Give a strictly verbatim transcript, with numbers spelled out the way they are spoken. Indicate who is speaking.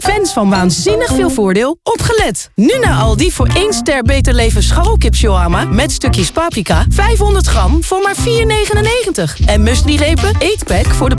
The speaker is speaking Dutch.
Speaker 1: Fans van waanzinnig veel voordeel, opgelet. Nu naar Aldi voor één ster Beter Leven scharrelkip shawarma met stukjes paprika. vijfhonderd gram voor maar vier negenennegentig. En muesli-repen, eetpack voor de